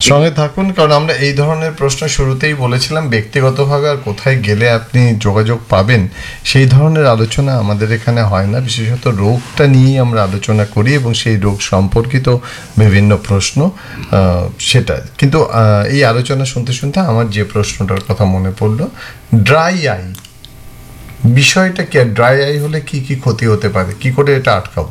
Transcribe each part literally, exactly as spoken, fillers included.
সঙ্গে থাকুন, কারণ আমরা এই ধরনের প্রশ্ন শুরুতেই বলেছিলাম ব্যক্তিগতভাবে আর কোথায় গেলে আপনি যোগাযোগ পাবেন সেই ধরনের আলোচনা আমাদের এখানে হয় না, বিশেষত রোগটা নিয়েই আমরা আলোচনা করি এবং সেই রোগ সম্পর্কিত বিভিন্ন প্রশ্ন সেটা। কিন্তু এই আলোচনা শুনতে শুনতে আমার যে প্রশ্নটার কথা মনে পড়লো, ড্রাই আই বিষয়টা কি? ড্রাই আই হলে কি কি ক্ষতি হতে পারে, কি করে এটা আটকাবো?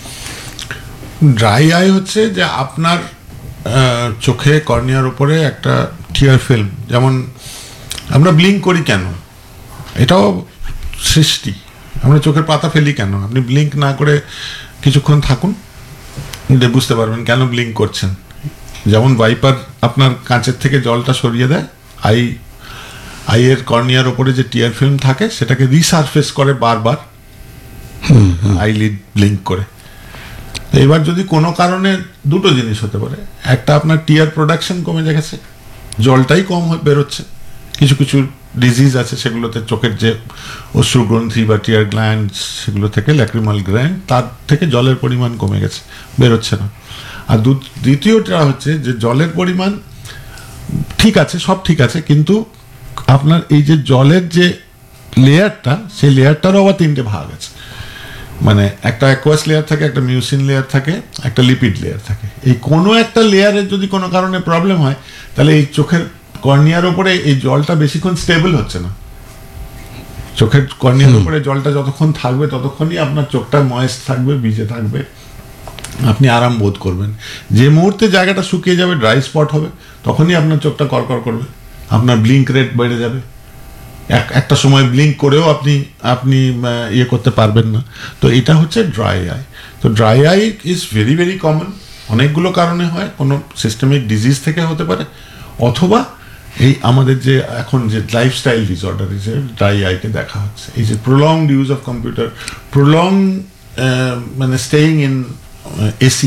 ড্রাই আই হচ্ছে যে আপনার চোখে কর্নিয়ার উপরে একটা টিয়ার ফিল্ম, যেমন আমরা ব্লিঙ্ক করি কেন, এটাও সৃষ্টি। আমরা চোখের পাতা ফেলি কেন? আপনি ব্লিঙ্ক না করে কিছুক্ষণ থাকুন, বুঝতে পারবেন কেন ব্লিঙ্ক করছেন। যেমন ভাইপার আপনার কাঁচের থেকে জলটা সরিয়ে দেয়, আই আইয়ের কর্নিয়ার উপরে যে টিয়ার ফিল্ম থাকে সেটাকে রিসারফেস করে বারবার আইলিড ব্লিঙ্ক করে। এবার যদি কোনো কারণে দুটো জিনিস হতে পারে, একটা আপনার টিয়ার প্রোডাকশন কমে গেছে, জলটাই কম বেরোচ্ছে, কিছু কিছু ডিজিজ আছে সেগুলোতে চোখের যে অশ্রুগ্রন্থি বা টিয়ার গ্ল্যান্ড সেগুলো থেকে ল্যাক্রিমাল গ্ল্যান্ড, তার থেকে জলের পরিমাণ কমে গেছে, বেরোচ্ছে না। আর দ্বিতীয়টা হচ্ছে যে জলের পরিমাণ ঠিক আছে, সব ঠিক আছে, কিন্তু আপনার এই যে জলের যে লেয়ারটা, সেই লেয়ারটারও আবার তিনটে ভাগ আছে। মানে একটা অ্যাকোয়াস লেয়ার থাকে, একটা মিউসিন লেয়ার থাকে, একটা লিপিড লেয়ার থাকে। এই কোনো একটা লেয়ারের যদি কোনো কারণে প্রবলেম হয়, তাহলে এই চোখের কর্নিয়ার উপরে এই জলটা বেশিক্ষণ স্টেবল হচ্ছে না। চোখের কর্নিয়ার উপরে জলটা যতক্ষণ থাকবে ততক্ষণই আপনার চোখটা ময়েস্ট থাকবে, ভিজে থাকবে, আপনি আরাম বোধ করবেন। যে মুহূর্তে জায়গাটা শুকিয়ে যাবে, ড্রাই স্পট হবে, তখনই আপনার চোখটা করকর করবে, আপনার ব্লিঙ্ক রেট বেড়ে যাবে। একটা সময় ব্লিঙ্ক করেও আপনি আপনি ইয়ে করতে পারবেন না। তো এটা হচ্ছে ড্রাই আই। তো dry eye is very very common, অনেকগুলো কারণে হয়। কোনো সিস্টেমিক ডিজিজ থেকে হতে পারে, অথবা এই আমাদের যে এখন যে লাইফস্টাইল ডিসঅর্ডার হিসেবে ড্রাই আইকে দেখা হচ্ছে। এই যে prolonged use of computer, prolong মানে স্টেইং ইন এসি,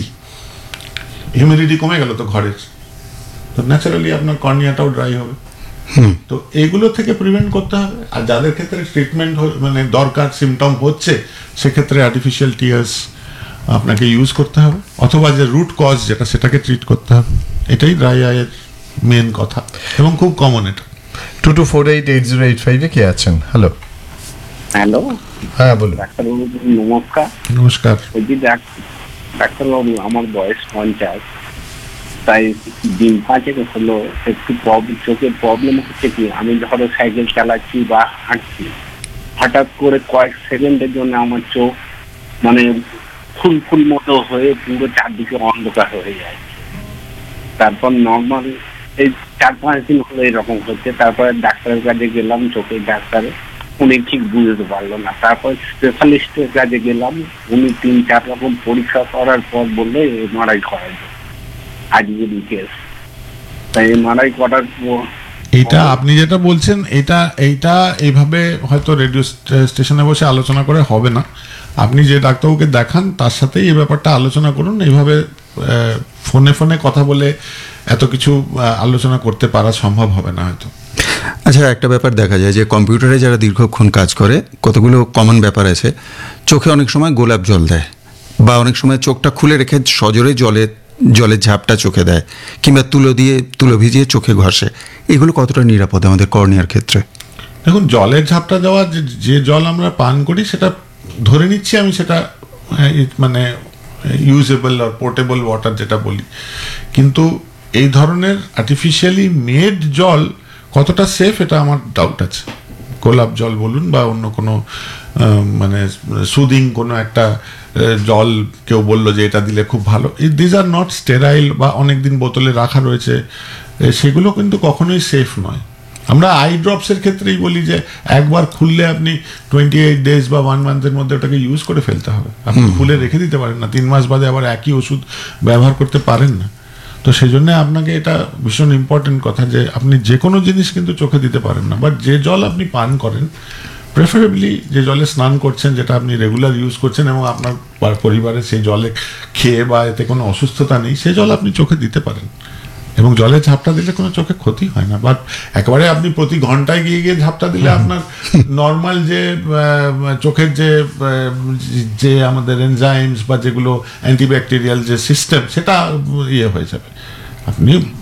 হিউমিডিটি কমে গেল তো ঘরের, তো ন্যাচারালি আপনার কর্নিয়াটাও ড্রাই হবে। তো এইগুলো থেকে প্রিভেন্ট করতে হবে। আর যাদের ক্ষেত্রে ট্রিটমেন্ট মানে দরকার, সিমটম হচ্ছে, সেক্ষেত্রে আর্টিফিশিয়াল টিয়ার্স আপনাকে ইউজ করতে হবে, অথবা যে রুট কজ যেটা সেটাকে ট্রিট করতে হবে। এটাই ড্রাই আইয়ের মেন কথা এবং খুব কমন এটা। Two two four eight eight zero eight ফাইভে কে আছেন? হ্যালো হ্যালো, হ্যাঁ বলুন। ডাক্তারবাবু নমস্কার। নমস্কার। বলছি ডাক্তারবাবু, আমার বয়স পঞ্চাশ, তাই দিন পাঁচেক হলো একটু প্রবলেম, চোখের প্রবলেম হচ্ছে কি, আমি ধরো সাইকেল চালাচ্ছি বা হাঁটছি, হঠাৎ করে কয়েক সেকেন্ডের জন্য আমার চোখ মানে ফুল ফুল মতো হয়ে পুরো চারদিকে অন্ধকার হয়ে যায়। তারপর নর্মাল এই চার পাঁচ দিন হলো এরকম হচ্ছে। তারপরে ডাক্তারের কাছে গেলাম, চোখের ডাক্তারে, উনি ঠিক বুঝতে পারলো না। তারপর স্পেশালিস্টের কাছে গেলাম, উনি তিন চার রকম পরীক্ষা করার পর বললে এমআরআই করার জন্য। আজকের কেস, তাই এমআরআই করার পর এটা আপনি যেটা বলছেন, এটা এইটা এইভাবে হয়তো রেডিও স্টেশনে বসে আলোচনা করে হবে না। আপনি যে ডাক্তারবাবুকে দেখান তার সাথেই এই ব্যাপারটা আলোচনা করুন। এইভাবে ফোনে ফোনে কথা বলে এত কিছু আলোচনা করতে পারা সম্ভব হবে না হয়তো। আচ্ছা, একটা ব্যাপার দেখা যায় যে কম্পিউটারে যারা দীর্ঘক্ষণ কাজ করে, কতগুলো কমন ব্যাপার আছে। চোখে অনেক সময় গোলাপ জল দেয়, বা অনেক সময় চোখটা খুলে রেখে সজোরে জলে জলের ঝাপটা চোখে দেয়, কিংবা তুলো দিয়ে তুলো ভিজিয়ে চোখে ঘষে। এগুলো কতটা নিরাপদ আমাদের কর্নিয়ার ক্ষেত্রে? দেখুন, জলের ঝাপটা দেওয়া, যে জল আমরা পান করি সেটা ধরে নিচ্ছি আমি, সেটা মানে ইউজেবল আর পোর্টেবল ওয়াটার যেটা বলি, কিন্তু এই ধরনের আর্টিফিশিয়ালি মেড জল কতটা সেফ এটা আমার ডাউট আছে। গোলাপ জল বলুন বা অন্য কোনো মানে সুদিং কোনো একটা জল কেউ বললো যে এটা দিলে খুব ভালো, দিজ আর নট স্টেরাইল, বা অনেকদিন বোতলে রাখা রয়েছে, সেগুলো কিন্তু কখনোই সেফ নয়। আমরা আই ড্রপসের ক্ষেত্রেই বলি যে একবার খুললে আপনি টোয়েন্টি এইট ডেজ বা ওয়ান মান্থের মধ্যে ওটাকে ইউজ করে ফেলতে হবে। আপনি খুলে রেখে দিতে পারেন না, তিন মাস বাদে আবার একই ওষুধ ব্যবহার করতে পারেন না। তো সেই জন্য আপনাকে এটা ভীষণ ইম্পর্টেন্ট কথা যে আপনি যে কোনো জিনিস কিন্তু চোখে দিতে পারেন না। বাট যে জল আপনি পান করেন, প্রেফারেবলি যে জলে স্নান করছেন, যেটা আপনি রেগুলার ইউজ করছেন এবং আপনার পরিবারে সেই জলে খেয়ে বা এতে কোনো অসুস্থতা নেই, সেই জল আপনি চোখে দিতে পারেন। এবং জলে ঝাপটা দিলে কোনো চোখে ক্ষতি হয় না। বাট একেবারে আপনি প্রতি ঘন্টায় গিয়ে গিয়ে ঝাপটা দিলে আপনার নর্মাল যে চোখের যে যে আমাদের এনজাইমস বা যেগুলো অ্যান্টিব্যাকটেরিয়াল যে সিস্টেম, সেটা ইয়ে হয়ে যাবে। আপনি